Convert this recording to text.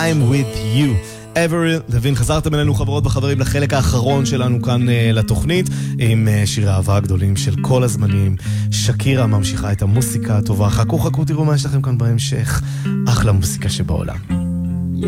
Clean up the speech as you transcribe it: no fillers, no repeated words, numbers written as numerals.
I'm with you. אבריל לוין, חזרתם אלינו חברות וחברים לחלק האחרון שלנו כאן לתוכנית עם שירי האהבה הגדולים של כל הזמנים. שקירה ממשיכה את המוסיקה הטובה. חכו תראו מה יש לכם כאן בהמשך. אחלה מוסיקה שבעולם.